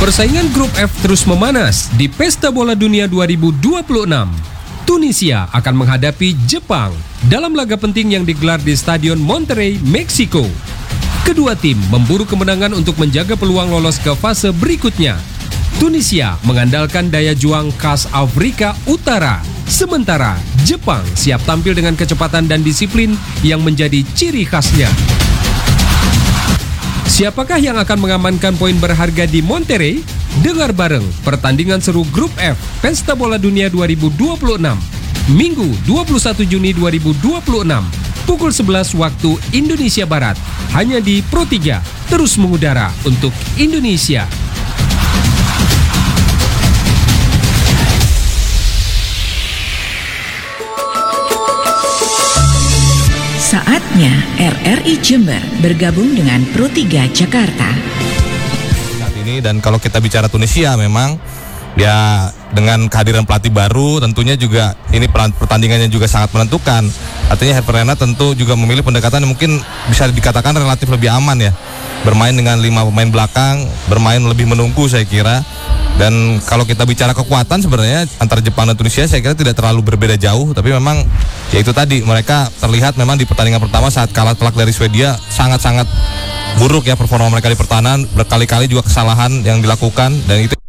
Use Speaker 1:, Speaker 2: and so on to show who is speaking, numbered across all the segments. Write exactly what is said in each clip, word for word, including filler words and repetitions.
Speaker 1: Persaingan grup F terus memanas di Pesta Bola Dunia dua ribu dua puluh enam. Tunisia akan menghadapi Jepang dalam laga penting yang digelar di Stadion Monterrey, Meksiko. Kedua tim memburu kemenangan untuk menjaga peluang lolos ke fase berikutnya. Tunisia mengandalkan daya juang khas Afrika Utara, sementara Jepang siap tampil dengan kecepatan dan disiplin yang menjadi ciri khasnya. Siapakah yang akan mengamankan poin berharga di Monterrey? Dengar bareng pertandingan seru grup F Pesta Bola Dunia dua ribu dua puluh enam, Minggu dua puluh satu Juni dua ribu dua puluh enam, pukul sebelas waktu Indonesia Barat, hanya di Pro tiga, terus mengudara untuk Indonesia.
Speaker 2: Saatnya R R I Jember bergabung dengan Pro tiga Jakarta.
Speaker 3: Saat ini, dan kalau kita bicara Tunisia, memang ya dengan kehadiran pelatih baru tentunya juga ini pertandingannya juga sangat menentukan. Artinya Hervé Renard tentu juga memilih pendekatan yang mungkin bisa dikatakan relatif lebih aman ya. Bermain dengan lima pemain belakang, bermain lebih menunggu saya kira. Dan kalau kita bicara kekuatan sebenarnya antara Jepang dan Tunisia saya kira tidak terlalu berbeda jauh, tapi memang ya itu tadi, mereka terlihat memang di pertandingan pertama saat kalah telak dari Swedia sangat-sangat buruk ya performa mereka di pertahanan, berkali-kali juga kesalahan yang dilakukan, dan itu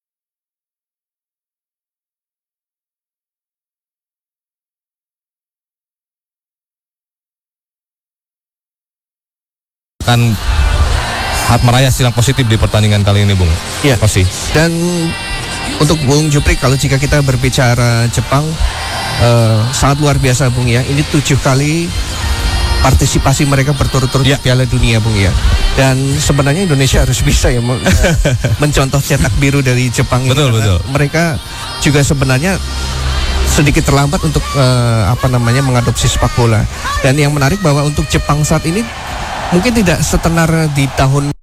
Speaker 3: akan merayas silang positif di pertandingan kali ini, Bung.
Speaker 4: Iya. Pasti. Dan untuk Bung Jupri, kalau jika kita berbicara Jepang, uh, sangat luar biasa, Bung ya. Ini tujuh kali partisipasi mereka berturut-turut ya. Di Piala Dunia, Bung ya. Dan sebenarnya Indonesia harus bisa ya men- mencontoh cetak biru dari Jepang.
Speaker 3: Betul,
Speaker 4: ini,
Speaker 3: betul.
Speaker 4: Mereka juga sebenarnya sedikit terlambat untuk uh, apa namanya mengadopsi sepak bola. Dan yang menarik bahwa untuk Jepang saat ini mungkin tidak setenar di tahun